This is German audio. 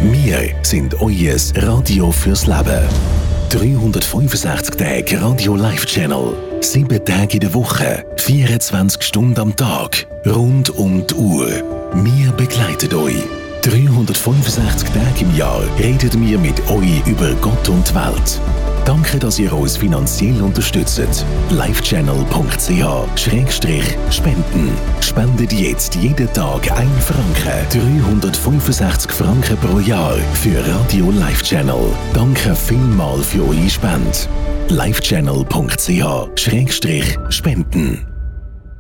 Wir sind euer Radio fürs Leben. 365 Tage Radio Live Channel. 7 Tage in der Woche, 24 Stunden am Tag. Rund um die Uhr. Wir begleiten euch. 365 Tage im Jahr reden wir mit euch über Gott und die Welt. Danke, dass ihr uns finanziell unterstützt. livechannel.ch/spenden. Spendet jetzt jeden Tag 1 Franken. 365 Franken pro Jahr für Radio Live Channel. Danke vielmals für eure Spende. livechannel.ch/spenden.